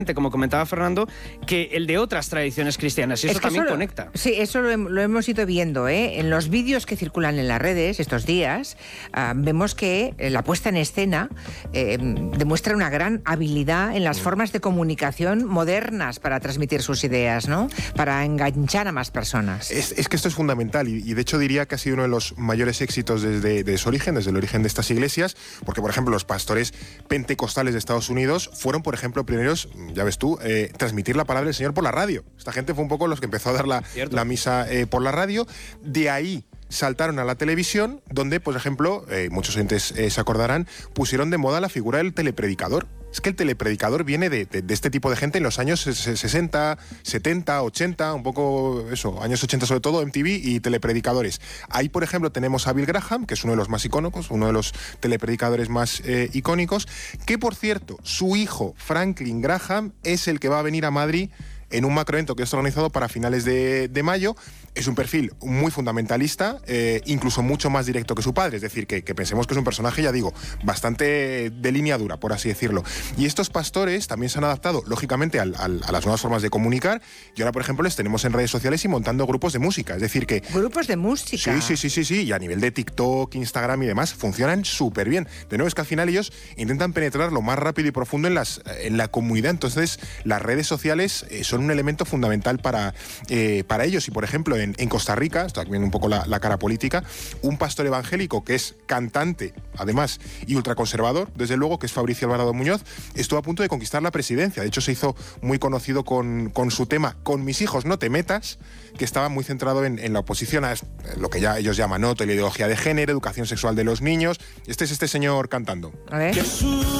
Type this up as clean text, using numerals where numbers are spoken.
como comentaba Fernando, que el de otras tradiciones cristianas. Y eso también conecta. Sí, eso lo hemos ido viendo, ¿eh? En los vídeos que circulan en las redes estos días, vemos que la puesta en escena demuestra una gran habilidad en las formas de comunicación modernas para transmitir sus ideas, ¿no? Para enganchar a más personas. Es que esto es fundamental y de hecho diría que ha sido uno de los mayores éxitos desde su origen, desde el origen de estas iglesias, porque por ejemplo los pastores pentecostales de Estados Unidos fueron, por ejemplo, primeros, ya ves tú, transmitir la palabra del Señor por la radio. Esta gente fue un poco los que empezó a dar la misa por la radio. De ahí saltaron a la televisión, donde, por ejemplo, muchos oyentes se acordarán, pusieron de moda la figura del telepredicador. Es que el telepredicador viene de este tipo de gente en los años 60, 70, 80, un poco eso, años 80 sobre todo, MTV y telepredicadores. Ahí, por ejemplo, tenemos a Bill Graham, que es uno de los más icónicos, uno de los telepredicadores más icónicos, que, por cierto, su hijo, Franklin Graham, es el que va a venir a Madrid en un macroevento que está organizado para finales de mayo. Es un perfil muy fundamentalista, incluso mucho más directo que su padre, es decir, que pensemos que es un personaje, ya digo, bastante de línea dura, por así decirlo. Y estos pastores también se han adaptado, lógicamente, a las nuevas formas de comunicar, y ahora, por ejemplo, les tenemos en redes sociales y montando grupos de música, es decir que... ¿Grupos de música? Sí, y a nivel de TikTok, Instagram y demás, funcionan súper bien. De nuevo, es que al final ellos intentan penetrar lo más rápido y profundo en la comunidad, entonces las redes sociales son un elemento fundamental para ellos, y por ejemplo, en Costa Rica, esto aquí viene un poco la cara política, un pastor evangélico que es cantante, además, y ultraconservador, desde luego, que es Fabricio Alvarado Muñoz, estuvo a punto de conquistar la presidencia. De hecho, se hizo muy conocido con su tema "Con mis hijos no te metas", que estaba muy centrado en la oposición a lo que ya ellos llaman, ¿no?, la ideología de género, educación sexual de los niños. Este es este señor cantando. A ver.